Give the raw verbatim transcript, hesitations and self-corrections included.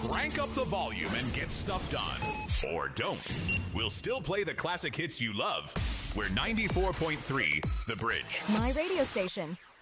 Crank up the volume and get stuff done. Or don't. We'll still play the classic hits you love. We're ninety-four point three The Bridge. My radio station.